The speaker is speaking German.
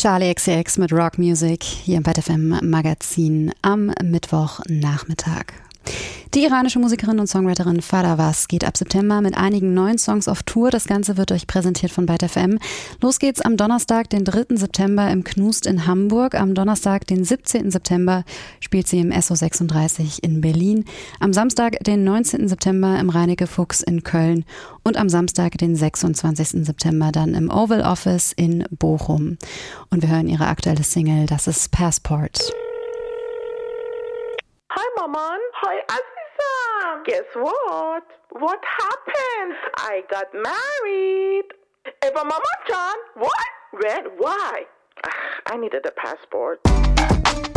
Charli XCX mit Rock Music hier im BetFM Magazin am Mittwochnachmittag. Die iranische Musikerin und Songwriterin Fadavas geht ab September mit einigen neuen Songs auf Tour. Das Ganze wird euch präsentiert von BetFM. Los geht's am Donnerstag, den 3. September im Knust in Hamburg. Am Donnerstag, den 17. September spielt sie im SO36 in Berlin. Am Samstag, den 19. September im Reineke Fuchs in Köln. Und am Samstag, den 26. September dann im Oval Office in Bochum. Und wir hören ihre aktuelle Single, das ist Passport. Hi, Maman. Hi, Aziza. Guess what? What happened? I got married. Eva Mama John. What? When? Why? I needed a passport.